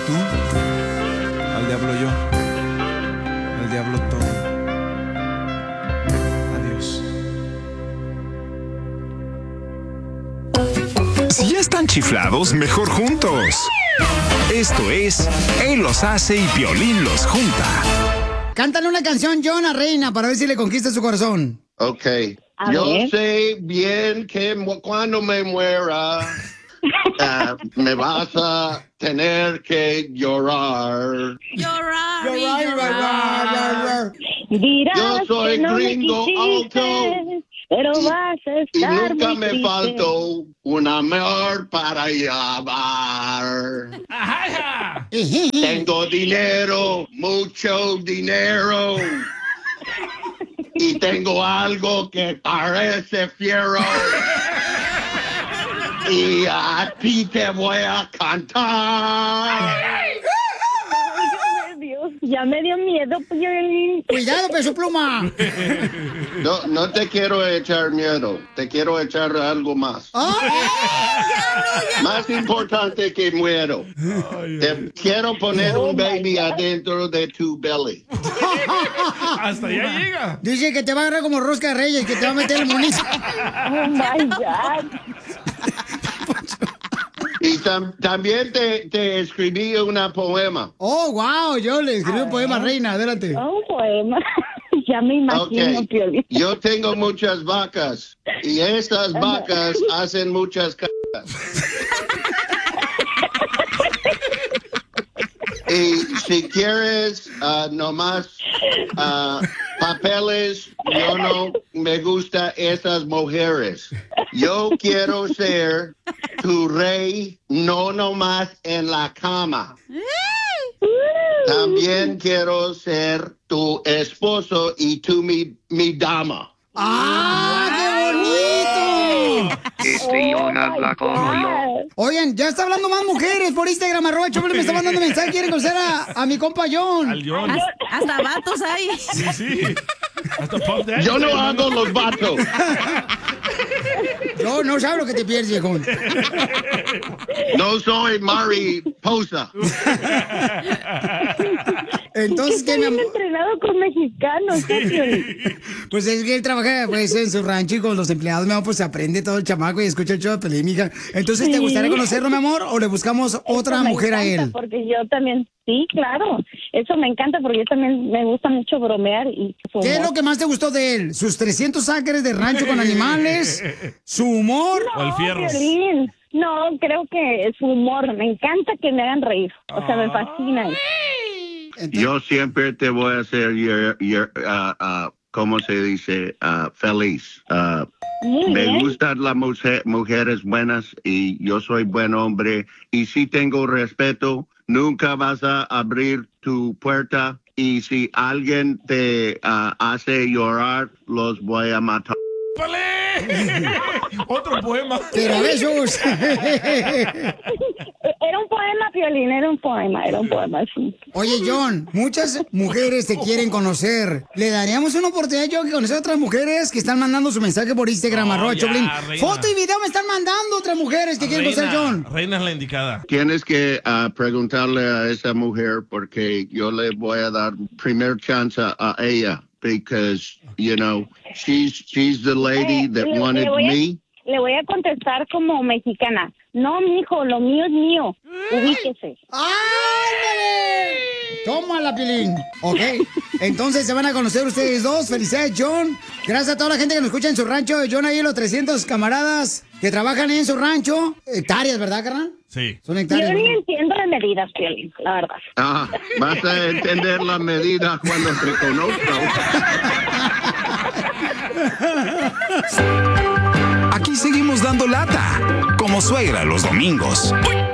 tú, al diablo yo, al diablo todo. Adiós. Si ya están chiflados, mejor juntos. Esto es Él los hace y Piolín los junta. Cántale una canción, John, a Reina, para ver si le conquista su corazón. Ok. A Yo ver. sé bien que cuando me muera, me vas a tener que llorar. Dirás Yo soy que no me gringo quisiste, alto. pero vas a Y estar nunca muy me triste. faltó un amor para llevar. Tengo dinero, mucho dinero. Y tengo algo que parece fiero. Y a ti te voy a cantar. Dios, ya me dio miedo, Piolín. Cuidado, Peso Pluma. No te quiero echar miedo, te quiero echar algo más. Más importante que muero. Te quiero poner un baby adentro de tu belly. Hasta allá llega. Dice que te va a agarrar como rosca de reyes, que te va a meter el moniz. Oh my God. Y también te escribí una poema. Oh, wow, yo le escribí un poema, Reina, adelante. Un poema. Ya me imagino, Ok. Piolín. Yo tengo muchas vacas y estas vacas hacen muchas cacas. Y si quieres nomás papeles, yo no me gusta esas mujeres. Yo quiero ser tu rey, no nomás en la cama. También quiero ser tu esposo y tú mi dama. ¡Ah, qué bonito! John habla como yo. Oigan, ya está hablando más mujeres por Instagram, @ me está mandando mensaje, quieren conocer a mi compa John. Hasta vatos hay. Sí. Hasta Pop Daddy. Yo no hago los vatos. Yo no sabes lo que te pierdes, viejón. No soy mariposa. Entonces, ¿qué, mi Bien amor? entrenado con mexicanos, ¿qué, Piolín? Pues es que él trabaja pues, en su rancho y con los empleados, mi amor, pues se aprende todo el chamaco y escucha el show de Pelín, mija. Entonces, ¿te Sí. gustaría conocerlo, mi amor, o le buscamos otra Eso me mujer a encanta, él? Porque yo también, sí, claro. Eso me encanta porque yo también me gusta mucho bromear y su ¿Qué es humor. lo que más te gustó de él? ¿Sus 300 acres de rancho con animales? ¿Su humor? No, Piolín. No, creo que su humor. Me encanta que me hagan reír. O sea, me fascina. Yo siempre te voy a hacer, ¿cómo se dice? Feliz. Muy Me bien. gustan las mujeres buenas y yo soy buen hombre. Y si tengo respeto, nunca vas a abrir tu puerta. Y si alguien te hace llorar, los voy a matar. Otro poema. Pero besos. Era un poema, Piolín, era un poema, sí. Oye, John, muchas mujeres te quieren conocer. ¿Le daríamos una oportunidad, John, que conocer a otras mujeres que están mandando su mensaje por Instagram, No, ya, Choplin? reina. Foto y video me están mandando otras mujeres que quieren conocer, John. Reina es la indicada. Tienes que preguntarle a esa mujer porque yo le voy a dar primer chance a ella. Because, you know, she's the lady that wanted me. Le voy a contestar como mexicana. No, mijo, lo mío es mío. Ubíquese. ¡Ándale! Tómala, Pilín. Ok, entonces se van a conocer ustedes dos. Felicidades, John. Gracias a toda la gente que nos escucha en su rancho. John, ahí los 300 camaradas que trabajan en su rancho. Hectáreas, ¿verdad, carnal? Sí. Son Yo hectáreas. ni ¿verdad? entiendo de medidas, Piolín, la verdad. Vas a entender la medida cuando te Aquí seguimos dando lata, como suegra los domingos.